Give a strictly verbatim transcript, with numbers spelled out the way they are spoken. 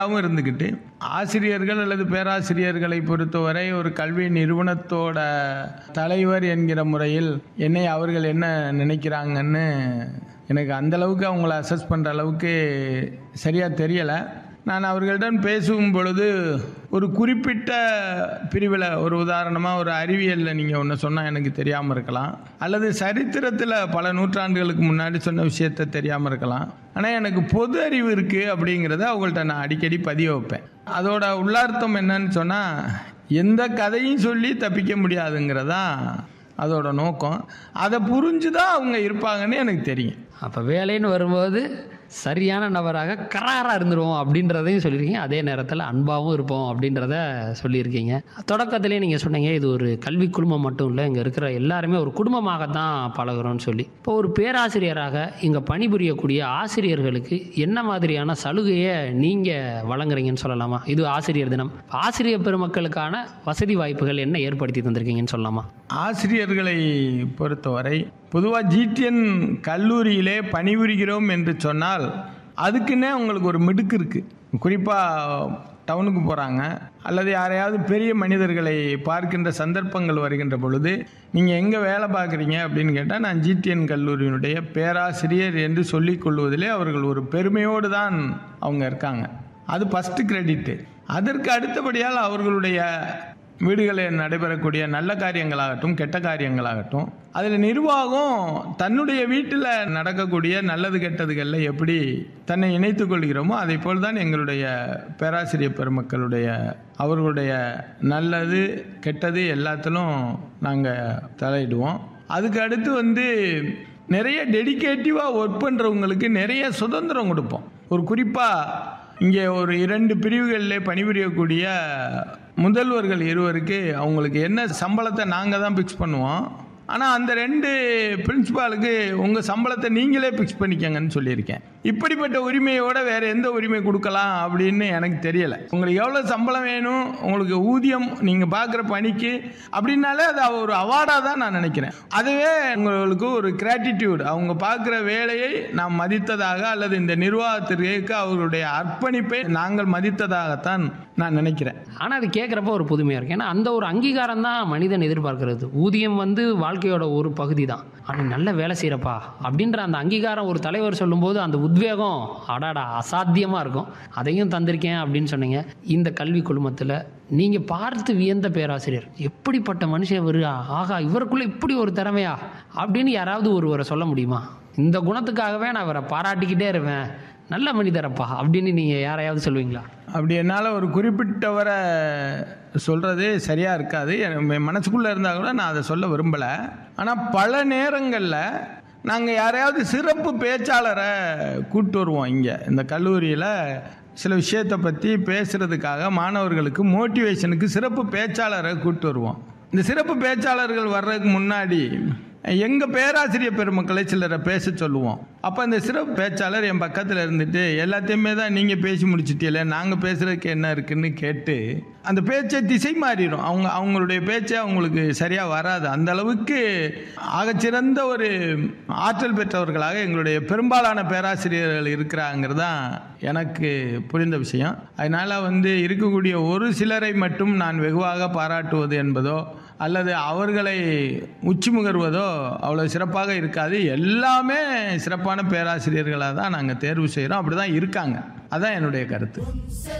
இருந்துக்கிட்டு ஆசிரியர்கள் அல்லது பேராசிரியர்களை பொறுத்தவரை ஒரு கல்வி நிறுவனத்தோட தலைவர் என்கிற முறையில் என்னை அவர்கள் என்ன நினைக்கிறாங்கன்னு எனக்கு அந்த அளவுக்கு அவங்கள அசஸ் பண்ணுற அளவுக்கு சரியாக தெரியலை. நான் அவர்களிடம் பேசும் பொழுது ஒரு குறிப்பிட்ட பிரிவில், ஒரு உதாரணமாக ஒரு அறிவியலில் நீங்கள் ஒன்று சொன்னால் எனக்கு தெரியாமல் இருக்கலாம், அல்லது சரித்திரத்தில் பல நூற்றாண்டுகளுக்கு முன்னாடி சொன்ன விஷயத்த தெரியாமல் இருக்கலாம். ஆனால் எனக்கு பொது அறிவு இருக்குது அப்படிங்கிறத அவங்கள்ட்ட நான் அடிக்கடி பதிய வைப்பேன். அதோட உள்ளார்த்தம் என்னன்னு சொன்னால், எந்த கதையும் சொல்லி தப்பிக்க முடியாதுங்கிறதான் அதோட நோக்கம். அதை புரிஞ்சு தான் அவங்க இருப்பாங்கன்னு எனக்கு தெரியும். அப்போ வேலைன்னு வரும்போது சரியான நபராக கராராக இருந்துருவோம் அப்படின்றதையும் சொல்லியிருக்கீங்க. அதே நேரத்தில் அன்பாகவும் இருப்போம் அப்படின்றத சொல்லியிருக்கீங்க. தொடக்கத்திலே நீங்கள் சொன்னீங்க, இது ஒரு கல்வி குடும்பம் மட்டும் இல்லை, இங்கே இருக்கிற எல்லாருமே ஒரு குடும்பமாக தான் பழகுறோன்னு சொல்லி. இப்போ ஒரு பேராசிரியராக இங்கே பணிபுரியக்கூடிய ஆசிரியர்களுக்கு என்ன மாதிரியான சலுகையை நீங்கள் வழங்குறீங்கன்னு சொல்லலாமா? இது ஆசிரியர் தினம், ஆசிரியர் பெருமக்களுக்கான வசதி வாய்ப்புகள் என்ன ஏற்படுத்தி தந்திருக்கீங்கன்னு சொல்லலாமா? ஆசிரியர்களை பொறுத்தவரை பொதுவாக ஜிடிஎன் கல்லூரியிலே பணிபுரிகிறோம் என்று சொன்னால் அதுக்குன்னே உங்களுக்கு ஒரு மிடுக்கு இருக்குது. குறிப்பாக டவுனுக்கு போகிறாங்க அல்லது யாரையாவது பெரிய மனிதர்களை பார்க்கின்ற சந்தர்ப்பங்கள் வருகின்ற பொழுது, நீங்கள் எங்கே வேலை பார்க்குறீங்க அப்படின்னு கேட்டால், நான் ஜிடிஎன் கல்லூரியினுடைய பேராசிரியர் என்று சொல்லிக் கொள்வதிலே அவர்கள் ஒரு பெருமையோடு தான் அவங்க இருக்காங்க. அது ஃபஸ்ட்டு கிரெடிட்டு. அதற்கு அடுத்தபடியால் அவர்களுடைய வீடுகளில் நடைபெறக்கூடிய நல்ல காரியங்களாகட்டும் கெட்ட காரியங்களாகட்டும், அதில் நிர்வாகம் தன்னுடைய வீட்டில் நடக்கக்கூடிய நல்லது கெட்டதுகளில் எப்படி தன்னை இணைத்து கொள்கிறோமோ அதை போல் தான் எங்களுடைய பேராசிரியர் பெருமக்களுடைய அவர்களுடைய நல்லது கெட்டது எல்லாத்திலும் நாங்கள் தலையிடுவோம். அதுக்கு அடுத்து வந்து நிறைய டெடிகேட்டிவாக ஒர்க் பண்ணுறவங்களுக்கு நிறைய சுதந்திரம் கொடுப்போம். ஒரு குறிப்பாக இங்கே ஒரு இரண்டு பிரிவுகளிலே பணிபுரியக்கூடிய முதல்வர்கள் இருவருக்கு அவங்களுக்கு என்ன சம்பளத்தை நாங்கள் தான் ஃபிக்ஸ் பண்ணுவோம். ஆனால் அந்த ரெண்டு பிரின்சிபாலுக்கு உங்கள் சம்பளத்தை நீங்களே ஃபிக்ஸ் பண்ணிக்கங்கன்னு சொல்லியிருக்கேன். இப்படிப்பட்ட உரிமையோட வேறு எந்த உரிமை கொடுக்கலாம் அப்படின்னு எனக்கு தெரியலை. உங்களுக்கு எவ்வளோ சம்பளம் வேணும், உங்களுக்கு ஊதியம் நீங்கள் பார்க்குற பணிக்கு அப்படின்னாலே அது ஒரு அவார்டாக தான் நான் நினைக்கிறேன். அதுவே உங்களுக்கு ஒரு கிராட்டிடியூட், அவங்க பார்க்குற வேலையை நாம் மதித்ததாக அல்லது இந்த நிர்வாகத்திற்கு அவர்களுடைய அர்ப்பணிப்பை நாங்கள் மதித்ததாகத்தான் நான் நினைக்கிறேன். ஆனால் அது கேட்குறப்ப ஒரு புதுமையாக இருக்குது. ஏன்னா அந்த ஒரு அங்கீகாரம் தான் மனிதன் எதிர்பார்க்கிறது. ஊதியம் வந்து வாழ்க்கையோட ஒரு பகுதி தான். ஆனால் நல்ல வேலை செய்கிறப்பா அப்படின்ற அந்த அங்கீகாரம் ஒரு தலைவர் சொல்லும்போது அந்த உத்வேகம் அடாடா அசாத்தியமாக இருக்கும். அதையும் தந்திருக்கேன் அப்படின்னு சொன்னீங்க. இந்த கல்வி குழுமத்தில் நீங்கள் பார்த்து வியந்த பேராசிரியர், எப்படிப்பட்ட மனுஷன் இவர், ஆகா இவருக்குள்ளே இப்படி ஒரு திறமையா அப்படின்னு யாராவது ஒருவரை சொல்ல முடியுமா? இந்த குணத்துக்காகவே நான் இவரை பாராட்டிக்கிட்டே இருவேன், நல்ல மனிதரப்பா அப்படின்னு நீங்கள் யாரையாவது சொல்லுவீங்களா? அப்படி என்னால் ஒரு குறிப்பிட்டவரை சொல்கிறது சரியாக இருக்காது. என் மனசுக்குள்ளே இருந்தால் கூட நான் அதை சொல்ல விரும்பலை. ஆனால் பல நேரங்களில் நாங்கள் யாரையாவது சிறப்பு பேச்சாளரை கூப்பிட்டு வருவோம். இங்கே இந்த கல்லூரியில் சில விஷயத்தை பற்றி பேசுகிறதுக்காக மாணவர்களுக்கு மோட்டிவேஷனுக்கு சிறப்பு பேச்சாளரை கூப்பிட்டு வருவோம். இந்த சிறப்பு பேச்சாளர்கள் வர்றதுக்கு முன்னாடி எங்கள் பேராசிரியர் பெருமக்களை சிலரை பேச சொல்லுவோம். அப்போ அந்த சிறப்பு பேச்சாளர் என் பக்கத்தில் இருந்துட்டு எல்லாத்தையுமே தான் நீங்கள் பேசி முடிச்சிட்டீங்களே, நாங்கள் பேசுகிறதுக்கு என்ன இருக்குன்னு கேட்டு அந்த பேச்சை திசை மாறிடும். அவங்க அவங்களுடைய பேச்சை அவங்களுக்கு சரியாக வராது. அந்த அளவுக்கு ஆகச்சிறந்த ஒரு ஆற்றல் பெற்றவர்களாக எங்களுடைய பெரும்பாலான பேராசிரியர்கள் இருக்கிறாங்கிறது தான் எனக்கு புரிந்த விஷயம். அதனால் வந்து இருக்கக்கூடிய ஒரு சிலரை மட்டும் நான் வெகுவாக பாராட்டுவது என்பதோ அல்லது அவர்களை உச்சி முகர்வதோ அவ்வளோ சிறப்பாக இருக்காது. எல்லாமே சிறப்பான பேராசிரியர்களாக தான் நாங்கள் தேர்வு செய்கிறோம். அப்படி தான் இருக்காங்க. அதுதான் என்னுடைய கருத்து.